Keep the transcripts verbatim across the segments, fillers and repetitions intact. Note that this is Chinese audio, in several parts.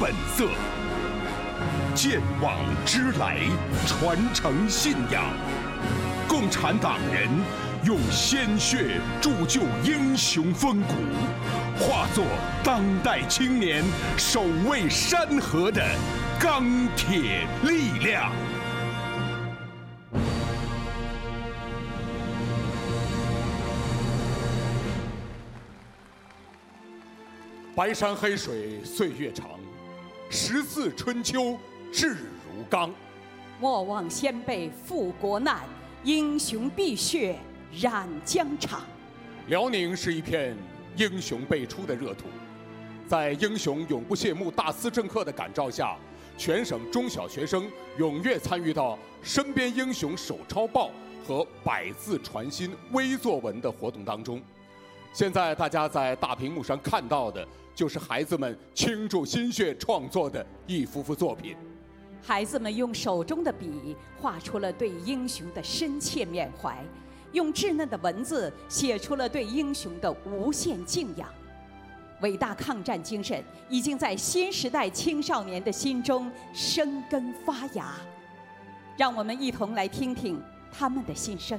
本色。见往知来，传承信仰。共产党人用鲜血铸就英雄风骨，化作当代青年守卫山河的钢铁力量。白山黑水岁月长，十四春秋志如钢。 莫忘先辈赴国难，英雄碧血染疆场。 辽宁是一片英雄辈出的热土，在英雄永不谢幕大思政课的感召下，全省中小学生踊跃参与到身边英雄手抄报和百字传心微作文的活动当中。现在大家在大屏幕上看到的，就是孩子们倾注心血创作的一幅幅作品。 孩子们用手中的笔画出了对英雄的深切缅怀，用稚嫩的文字写出了对英雄的无限敬仰。伟大抗战精神已经在新时代青少年的心中生根发芽，让我们一同来听听他们的心声。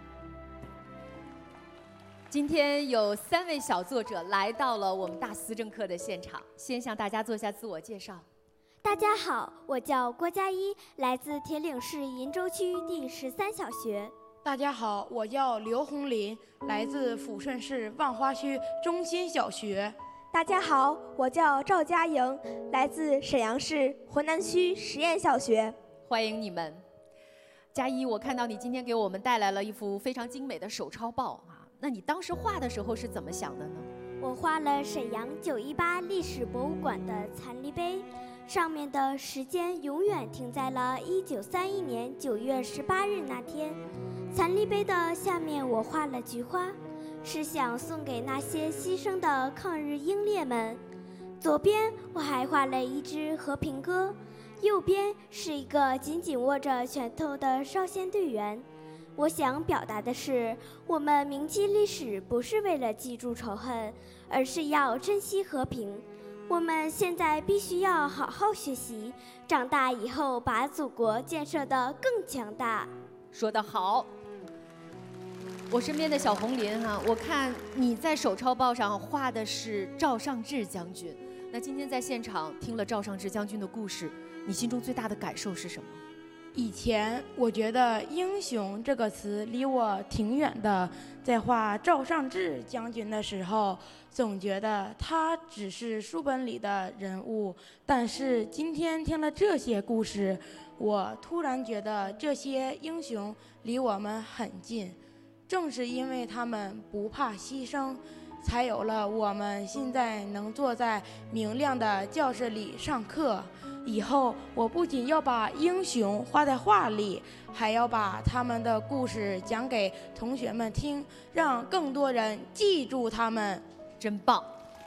今天有三位小作者来到了我们大思政课的现场，先向大家做一下自我介绍。 大家好，我叫郭佳一，来自铁岭市银洲区第十三小学。 大家好，我叫刘红林，来自抚顺市万花区中心小学。 大家好，我叫赵佳莹，来自沈阳市浑南区实验小学。 欢迎你们。佳一，我看到你今天给我们带来了一幅非常精美的手抄报啊，那你当时画的时候是怎么想的呢？ 我画了沈阳九一八历史博物馆的残立碑，上面的时间永远停在了一九三一年九月十八日那天。残立碑的下面我画了菊花，是想送给那些牺牲的抗日英烈们。左边我还画了一支和平鸽，右边是一个紧紧握着拳头的少先队员。我想表达的是，我们铭记历史不是为了记住仇恨，而是要珍惜和平。我们现在必须要好好学习，长大以后把祖国建设得更强大。 说得好。我身边的小红林哈、啊，我看你在手抄报上画的是赵尚志将军。那今天在现场听了赵尚志将军的故事，你心中最大的感受是什么？ 以前我觉得英雄这个词离我挺远的，在画赵尚志将军的时候，总觉得他只是书本里的人物。但是今天听了这些故事，我突然觉得这些英雄离我们很近。正是因为他们不怕牺牲，才有了我们现在能坐在明亮的教室里上课。以后我不仅要把英雄画在画里，还要把他们的故事讲给同学们听，让更多人记住他们。 真棒！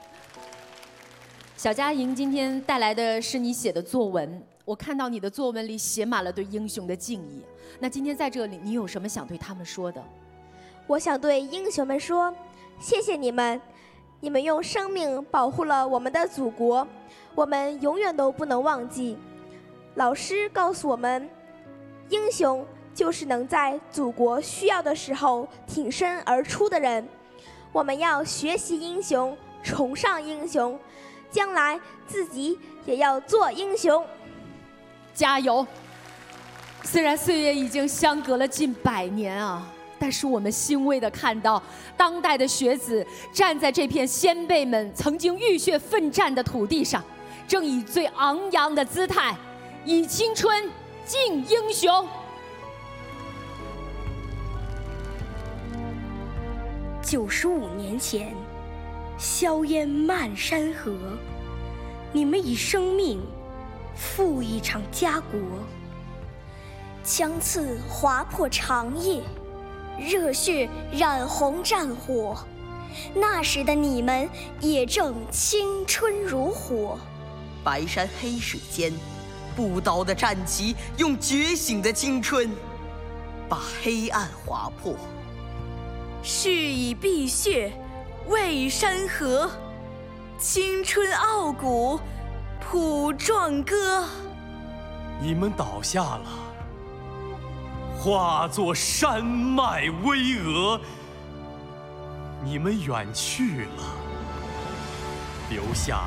小佳莹今天带来的是你写的作文，我看到你的作文里写满了对英雄的敬意。那今天在这里，你有什么想对他们说的？ 我想对英雄们说，谢谢你们，你们用生命保护了我们的祖国，我们永远都不能忘记。老师告诉我们，英雄就是能在祖国需要的时候挺身而出的人。我们要学习英雄，崇尚英雄，将来自己也要做英雄。 加油！虽然岁月已经相隔了近百年啊，但是我们欣慰地看到，当代的学子站在这片先辈们曾经浴血奋战的土地上，正以最昂扬的姿态，以青春敬英雄。 九十五年前，硝烟漫山河，你们以生命赴一场家国，枪刺划破长夜，热血染红战火。那时的你们也正青春如火。 白山黑水间，不倒的战旗用觉醒的青春把黑暗划破。 誓以碧血为山河，青春傲骨虎壮歌。 你们倒下了，化作山脉巍峨，你们远去了，留下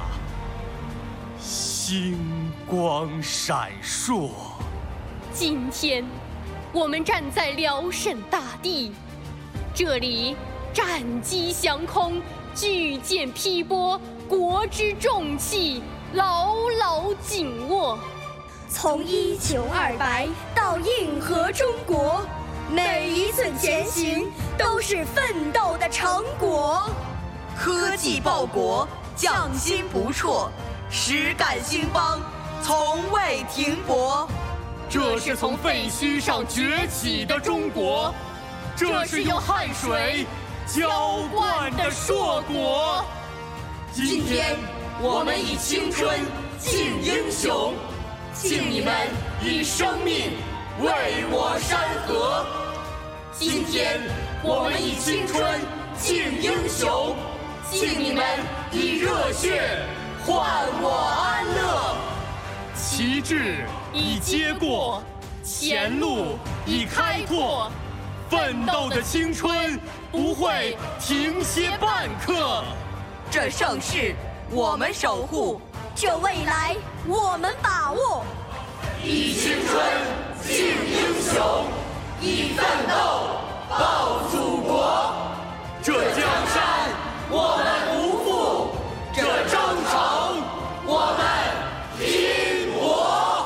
星光闪烁。 今天，我们站在辽沈大地，这里战机降空，巨舰劈波，国之重器牢牢紧握。 从一穷二白到硬核中国，每一寸前行都是奋斗的成果。 科技报国，匠心不辍，实干兴邦，从未停泊。 这是从废墟上崛起的中国，这是用汗水浇灌的硕果。 今天，我们以青春敬英雄，敬你们以生命为我山河。今天，我们以青春敬英雄，敬你们以热血换我安乐。 旗帜已接过，前路已开拓，奋斗的青春不会停歇半刻。 这盛世我们守护， 这未来我们把握。 以青春敬英雄，以奋斗报祖国。这江山我们不负，这征程我们拼搏。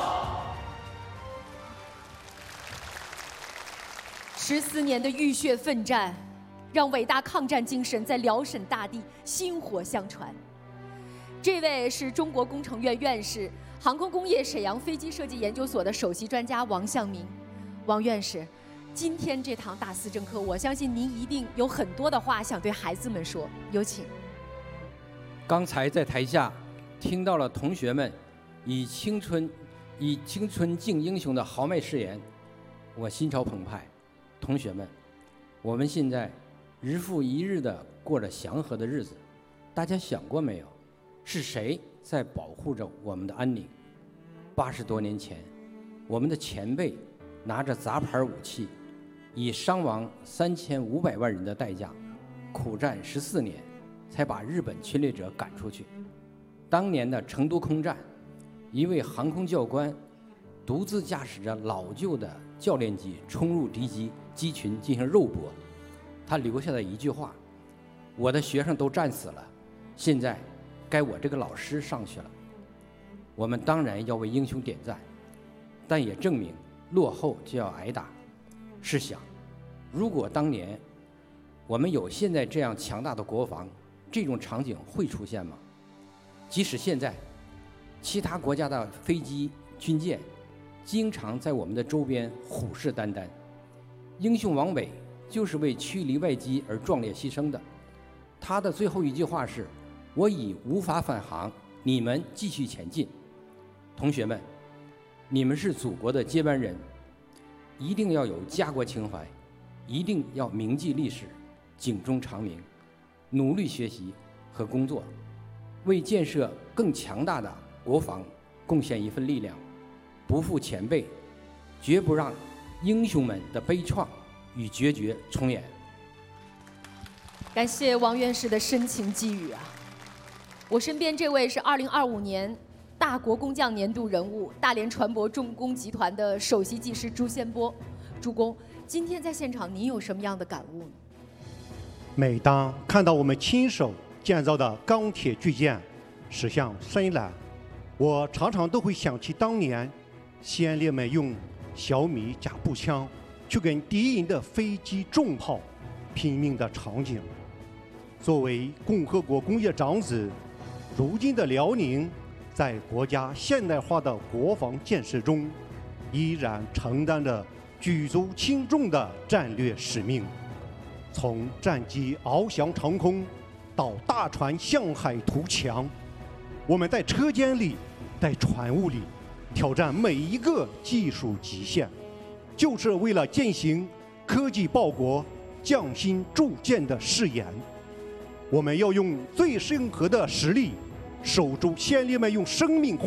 十四年的浴血奋战，让伟大抗战精神在辽沈大地薪火相传。这位是中国工程院院士、航空工业沈阳飞机设计研究所的首席专家王向明。王院士，今天这堂大思政课，我相信您一定有很多的话想对孩子们说，有请。 刚才在台下听到了同学们以青春、以青春敬英雄的豪迈誓言，我心潮澎湃。同学们，我们现在日复一日地过着祥和的日子，大家想过没有？是谁在保护着我们的安宁？八十多年前，我们的前辈拿着杂牌武器，以伤亡三千五百万人的代价，苦战十四年，才把日本侵略者赶出去。当年的成都空战，一位航空教官独自驾驶着老旧的教练机冲入敌机机群进行肉搏，他留下的一句话：我的学生都战死了，现在该我这个老师上去了。我们当然要为英雄点赞，但也证明落后就要挨打。试想，如果当年我们有现在这样强大的国防，这种场景会出现吗？即使现在其他国家的飞机军舰经常在我们的周边虎视眈眈，英雄王伟就是为驱离外机而壮烈牺牲的。他的最后一句话是：我已无法返航，你们继续前进。同学们，你们是祖国的接班人，一定要有家国情怀，一定要铭记历史，警钟长鸣，努力学习和工作，为建设更强大的国防贡献一份力量，不负前辈，绝不让英雄们的悲怆与决绝重演。 感谢王院士的深情寄语啊！我身边这位是二零二五年大国工匠年度人物，大连船舶重工集团的首席技师朱先波。朱工，今天在现场您有什么样的感悟呢？ 每当看到我们亲手建造的钢铁巨舰驶向深蓝，我常常都会想起当年先烈们用小米加步枪去跟敌人的飞机重炮拼命的场景。作为共和国工业长子，如今的辽宁在国家现代化的国防建设中，依然承担着举足轻重的战略使命。从战机翱翔长空到大船向海图强，我们在车间里，在船坞里挑战每一个技术极限，就是为了践行科技报国、匠心铸剑的誓言。我们要用最深刻的实力，守住先烈们用生命